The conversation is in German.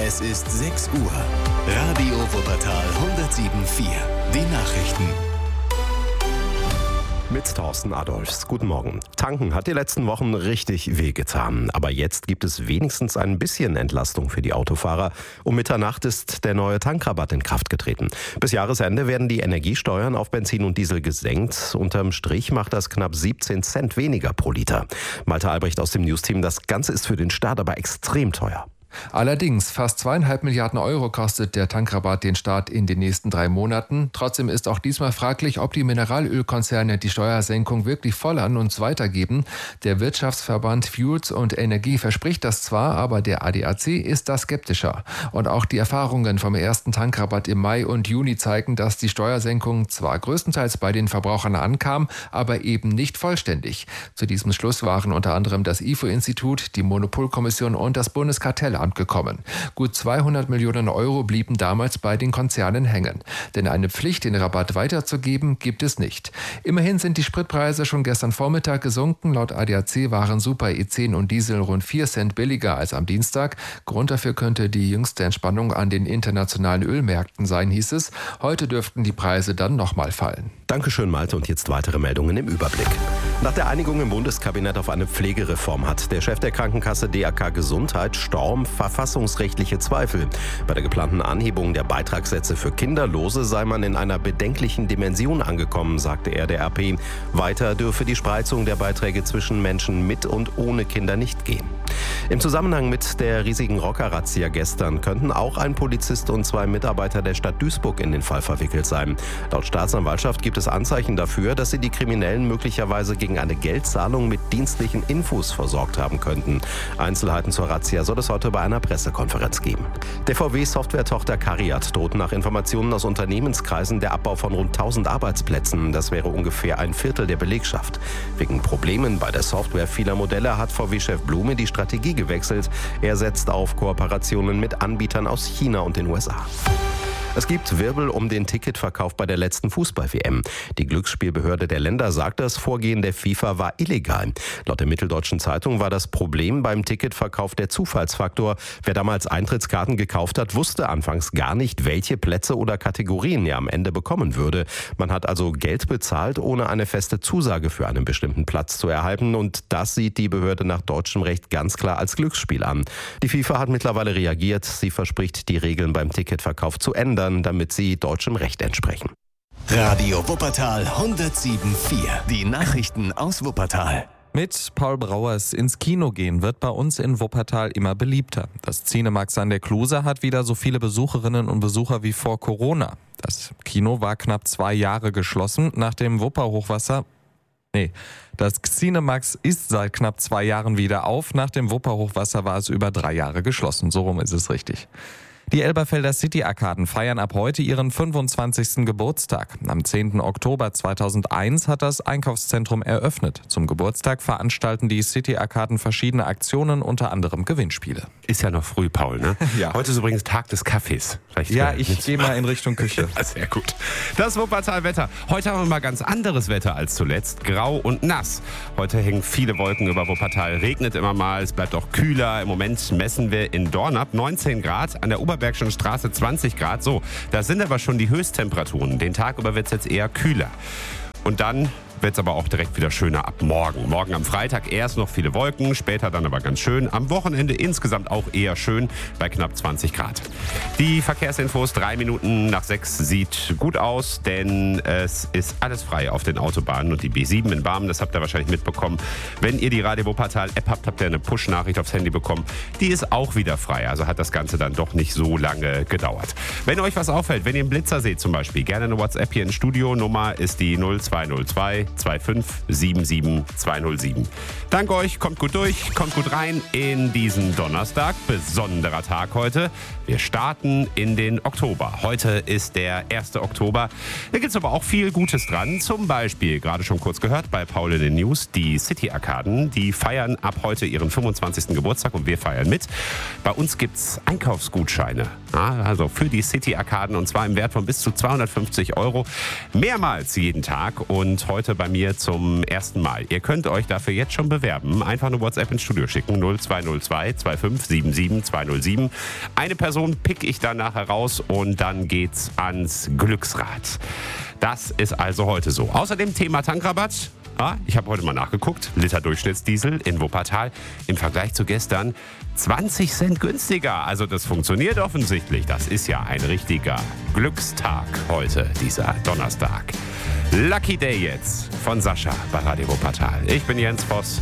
Es ist 6 Uhr. Radio Wuppertal 107.4. Die Nachrichten. Mit Thorsten Adolfs. Guten Morgen. Tanken hat die letzten Wochen richtig wehgetan. Aber jetzt gibt es wenigstens ein bisschen Entlastung für die Autofahrer. Um Mitternacht ist der neue Tankrabatt in Kraft getreten. Bis Jahresende werden die Energiesteuern auf Benzin und Diesel gesenkt. Unterm Strich macht das knapp 17 Cent weniger pro Liter. Malte Albrecht aus dem Newsteam. Das Ganze ist für den Staat aber extrem teuer. Allerdings, fast 2,5 Milliarden Euro kostet der Tankrabatt den Staat in den nächsten 3 Monaten. Trotzdem ist auch diesmal fraglich, ob die Mineralölkonzerne die Steuersenkung wirklich voll an uns weitergeben. Der Wirtschaftsverband Fuels und Energie verspricht das zwar, aber der ADAC ist da skeptischer. Und auch die Erfahrungen vom ersten Tankrabatt im Mai und Juni zeigen, dass die Steuersenkung zwar größtenteils bei den Verbrauchern ankam, aber eben nicht vollständig. Zu diesem Schluss waren unter anderem das IFO-Institut, die Monopolkommission und das Bundeskartellamt gekommen. Gut 200 Millionen Euro blieben damals bei den Konzernen hängen. Denn eine Pflicht, den Rabatt weiterzugeben, gibt es nicht. Immerhin sind die Spritpreise schon gestern Vormittag gesunken. Laut ADAC waren Super E10 und Diesel rund 4 Cent billiger als am Dienstag. Grund dafür könnte die jüngste Entspannung an den internationalen Ölmärkten sein, hieß es. Heute dürften die Preise dann nochmal fallen. Dankeschön, Malte. Und jetzt weitere Meldungen im Überblick. Nach der Einigung im Bundeskabinett auf eine Pflegereform hat der Chef der Krankenkasse DAK Gesundheit, Storm, verfassungsrechtliche Zweifel. Bei der geplanten Anhebung der Beitragssätze für Kinderlose sei man in einer bedenklichen Dimension angekommen, sagte er der RP. Weiter dürfe die Spreizung der Beiträge zwischen Menschen mit und ohne Kinder nicht gehen. Im Zusammenhang mit der riesigen Rocker-Razzia gestern könnten auch ein Polizist und 2 Mitarbeiter der Stadt Duisburg in den Fall verwickelt sein. Laut Staatsanwaltschaft gibt es Anzeichen dafür, dass sie die Kriminellen möglicherweise gegen eine Geldzahlung mit dienstlichen Infos versorgt haben könnten. Einzelheiten zur Razzia soll es heute bei einer Pressekonferenz geben. Der VW-Software-Tochter CARIAD droht nach Informationen aus Unternehmenskreisen der Abbau von rund 1000 Arbeitsplätzen. Das wäre ungefähr ein Viertel der Belegschaft. Wegen Problemen bei der Software vieler Modelle hat VW-Chef Blume die Strategie gewechselt. Er setzt auf Kooperationen mit Anbietern aus China und den USA. Es gibt Wirbel um den Ticketverkauf bei der letzten Fußball-WM. Die Glücksspielbehörde der Länder sagt, das Vorgehen der FIFA war illegal. Laut der Mitteldeutschen Zeitung war das Problem beim Ticketverkauf der Zufallsfaktor. Wer damals Eintrittskarten gekauft hat, wusste anfangs gar nicht, welche Plätze oder Kategorien er am Ende bekommen würde. Man hat also Geld bezahlt, ohne eine feste Zusage für einen bestimmten Platz zu erhalten. Und das sieht die Behörde nach deutschem Recht ganz klar als Glücksspiel an. Die FIFA hat mittlerweile reagiert. Sie verspricht, die Regeln beim Ticketverkauf zu ändern, damit sie deutschem Recht entsprechen. Radio Wuppertal 107.4. Die Nachrichten aus Wuppertal. Mit Paul Brauers ins Kino gehen wird bei uns in Wuppertal immer beliebter. Das Cinemax an der Kluse hat wieder so viele Besucherinnen und Besucher wie vor Corona. Das Kino war knapp 2 Jahre geschlossen nach dem Wupperhochwasser. Das Cinemax ist seit knapp 2 Jahren wieder auf. Nach dem Wupperhochwasser war es über 3 Jahre geschlossen. So rum ist es richtig. Die Elberfelder City-Arkaden feiern ab heute ihren 25. Geburtstag. Am 10. Oktober 2001 hat das Einkaufszentrum eröffnet. Zum Geburtstag veranstalten die City-Arkaden verschiedene Aktionen, unter anderem Gewinnspiele. Ist ja noch früh, Paul, ne? Ja. Heute ist übrigens Tag des Kaffees. Ich gehe mal in Richtung Küche. Sehr gut. Das Wuppertal-Wetter. Heute haben wir mal ganz anderes Wetter als zuletzt. Grau und nass. Heute hängen viele Wolken über Wuppertal. Regnet immer mal, es bleibt auch kühler. Im Moment messen wir in Dornap 19 Grad, an der Oberbergschen Straße 20 Grad. So, das sind aber schon die Höchsttemperaturen. Den Tag über wird es jetzt eher kühler. Und dann wird es aber auch direkt wieder schöner ab morgen. Morgen am Freitag erst noch viele Wolken, später dann aber ganz schön. Am Wochenende insgesamt auch eher schön bei knapp 20 Grad. Die Verkehrsinfos 3 Minuten nach 6 sieht gut aus, denn es ist alles frei auf den Autobahnen und die B7 in Barmen, das habt ihr wahrscheinlich mitbekommen. Wenn ihr die Radio Wuppertal App habt, habt ihr eine Push-Nachricht aufs Handy bekommen. Die ist auch wieder frei, also hat das Ganze dann doch nicht so lange gedauert. Wenn euch was auffällt, wenn ihr einen Blitzer seht zum Beispiel, gerne eine WhatsApp hier ins Studio. Nummer ist die 0202 25 77 207. Danke euch, kommt gut durch, kommt gut rein in diesen Donnerstag. Besonderer Tag heute. Wir starten in den Oktober. Heute ist der 1. Oktober. Da gibt es aber auch viel Gutes dran. Zum Beispiel, gerade schon kurz gehört bei Paul in den News, die City-Arkaden, die feiern ab heute ihren 25. Geburtstag und wir feiern mit. Bei uns gibt es Einkaufsgutscheine. Also für die City-Arkaden und zwar im Wert von bis zu 250 €. Mehrmals jeden Tag. und heute bei mir zum ersten Mal. Ihr könnt euch dafür jetzt schon bewerben. Einfach eine WhatsApp ins Studio schicken. 0202 2577 207. Eine Person pick ich dann nachher raus und dann geht's ans Glücksrad. Das ist also heute so. Außerdem Thema Tankrabatt. Ich habe heute mal nachgeguckt. Liter Durchschnittsdiesel in Wuppertal im Vergleich zu gestern 20 Cent günstiger. Also das funktioniert offensichtlich. Das ist ja ein richtiger Glückstag heute, dieser Donnerstag. Lucky Day jetzt von Sascha bei Radio Wuppertal. Ich bin Jens Voss.